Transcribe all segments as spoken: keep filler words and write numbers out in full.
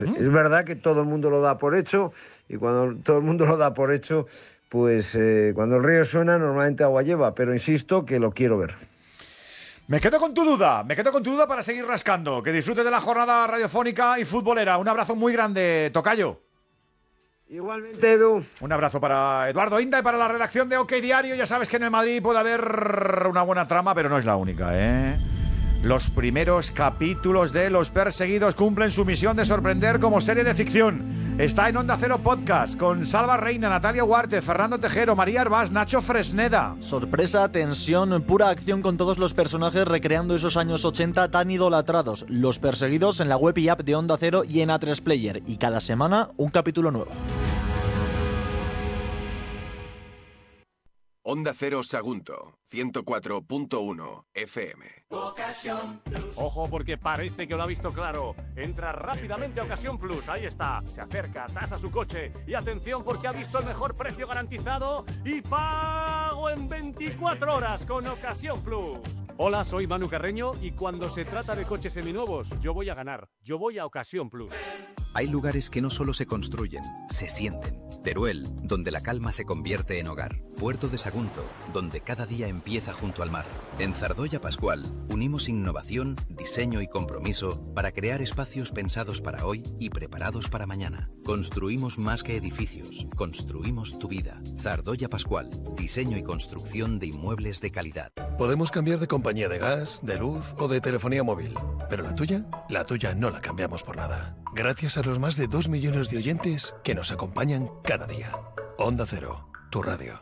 ¿Mm? Es verdad que todo el mundo lo da por hecho, y cuando todo el mundo lo da por hecho, pues eh, cuando el río suena normalmente agua lleva, pero insisto que lo quiero ver. Me quedo con tu duda, me quedo con tu duda para seguir rascando. Que disfrutes de la jornada radiofónica y futbolera. Un abrazo muy grande, tocayo. Igualmente, Edu. Un abrazo para Eduardo Inda y para la redacción de OK Diario. Ya sabes que en el Madrid puede haber una buena trama, pero no es la única, ¿eh? Los primeros capítulos de Los Perseguidos cumplen su misión de sorprender como serie de ficción. Está en Onda Cero Podcast con Salva Reina, Natalia Huarte, Fernando Tejero, María Herbás, Nacho Fresneda. Sorpresa, tensión, pura acción con todos los personajes recreando esos años ochenta tan idolatrados. Los Perseguidos en la web y app de Onda Cero y en A tres Player. Y cada semana un capítulo nuevo. Onda Cero Sagunto, ciento cuatro punto uno F M. Ojo, porque parece que lo ha visto claro. Entra rápidamente a Ocasión Plus. Ahí está. Se acerca, tasa su coche. Y atención, porque ha visto el mejor precio garantizado y pago en veinticuatro horas con Ocasión Plus. Hola, soy Manu Carreño y cuando se trata de coches seminuevos, yo voy a ganar. Yo voy a Ocasión Plus. Hay lugares que no solo se construyen, se sienten. Teruel, donde la calma se convierte en hogar. Puerto de Sagunto, donde cada día empieza junto al mar. En Zardoya Pascual, unimos innovación, diseño y compromiso para crear espacios pensados para hoy y preparados para mañana. Construimos más que edificios, construimos tu vida. Zardoya Pascual, diseño y construcción de inmuebles de calidad. Podemos cambiar de compañía de gas, de luz o de telefonía móvil, pero la tuya, la tuya no la cambiamos por nada. Gracias a los más de dos millones de oyentes que nos acompañan cada día. Onda Cero, tu radio.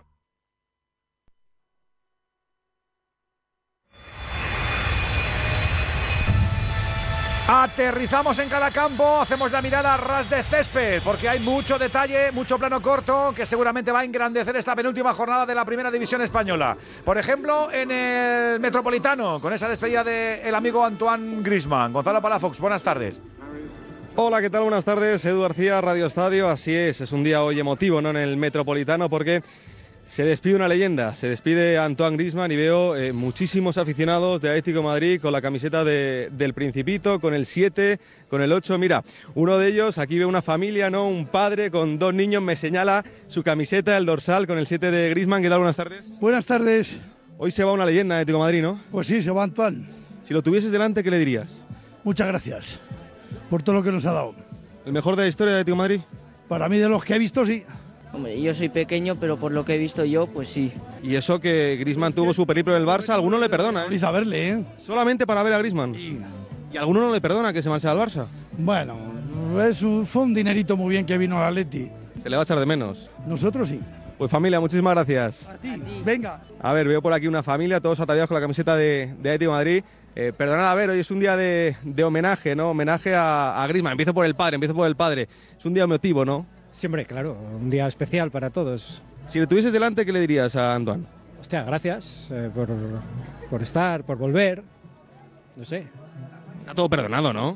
Aterrizamos en cada campo, hacemos la mirada a ras de césped, porque hay mucho detalle, mucho plano corto, que seguramente va a engrandecer esta penúltima jornada de la Primera División Española. Por ejemplo, en el Metropolitano, con esa despedida del amigo Antoine Griezmann. Gonzalo Palafox, buenas tardes. Hola, ¿qué tal? Buenas tardes. Edu García, Radio Estadio. Así es, es un día hoy emotivo, ¿no?, en el Metropolitano, porque se despide una leyenda, se despide Antoine Griezmann y veo eh, muchísimos aficionados de Atlético de Madrid con la camiseta de, del Principito, con el siete, con el ocho. Mira, uno de ellos, aquí veo una familia, ¿no?, un padre con dos niños, me señala su camiseta, el dorsal, con el siete de Griezmann. ¿Qué tal? Buenas tardes. Buenas tardes. Hoy se va una leyenda de Atlético de Madrid, ¿no? Pues sí, se va Antoine. Si lo tuvieses delante, ¿qué le dirías? Muchas gracias por todo lo que nos ha dado. ¿El mejor de la historia de Atlético de Madrid? Para mí, de los que he visto, sí. Hombre, yo soy pequeño, pero por lo que he visto yo, pues sí. Y eso que Griezmann tuvo su periplo en el Barça, alguno le perdona, ¿eh? A verle, ¿eh? Solamente para ver a Griezmann. Sí. Y alguno no le perdona que se marche al Barça. Bueno, es un, fue un dinerito muy bien que vino al Atleti. Se le va a echar de menos. Nosotros sí. Pues familia, muchísimas gracias. A ti, a ti. Venga. A ver, veo por aquí una familia, todos ataviados con la camiseta de, de Atlético de Madrid. Eh, perdonad, a ver, hoy es un día de, de homenaje, ¿no? Homenaje a, a Griezmann. Empiezo por el padre, empiezo por el padre. Es un día emotivo, ¿no? Siempre, claro, un día especial para todos. Si le tuvieses delante, ¿qué le dirías a Antoine? Hostia, gracias eh, por, por estar, por volver. No sé. Está todo perdonado, ¿no?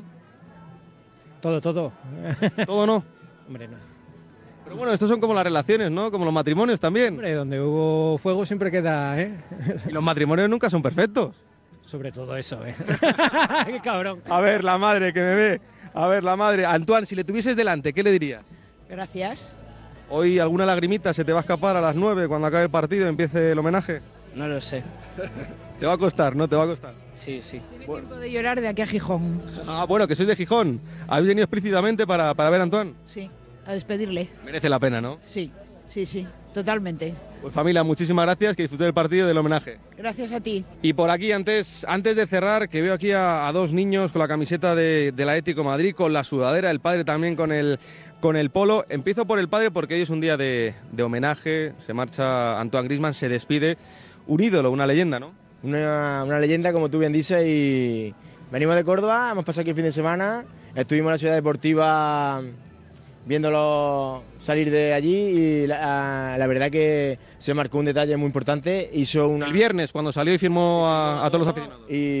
Todo, todo. ¿Todo no? Hombre, no. Pero bueno, estos son como las relaciones, ¿no? Como los matrimonios también. Hombre, donde hubo fuego siempre queda, ¿eh? Y los matrimonios nunca son perfectos. Sobre todo eso, ¿eh? ¡Qué cabrón! A ver, la madre que me ve. A ver, la madre. Antoine, si le tuvieses delante, ¿qué le dirías? Gracias. ¿Hoy alguna lagrimita se te va a escapar a las nueve cuando acabe el partido y empiece el homenaje? No lo sé. Te va a costar, ¿no? Te va a costar. Sí, sí. Tiene bueno. tiempo de llorar de aquí a Gijón. Ah, bueno, que sois de Gijón. ¿Habéis venido explícitamente para, para ver a Antoine? Sí, a despedirle. Merece la pena, ¿no? Sí, sí, sí, totalmente. Pues familia, muchísimas gracias, que disfrutéis del partido y del homenaje. Gracias a ti. Y por aquí, antes, antes de cerrar, que veo aquí a, a dos niños con la camiseta de, del Atlético de Madrid, con la sudadera, el padre también con el, con el polo. Empiezo por el padre porque hoy es un día de, de homenaje, se marcha Antoine Griezmann, se despide. Un ídolo, una leyenda, ¿no? Una, una leyenda, como tú bien dices, y venimos de Córdoba, hemos pasado aquí el fin de semana, estuvimos en la ciudad deportiva viéndolo salir de allí y la, la verdad que se marcó un detalle muy importante. Hizo una... El viernes, cuando salió y firmó a, a todos los aficionados. Y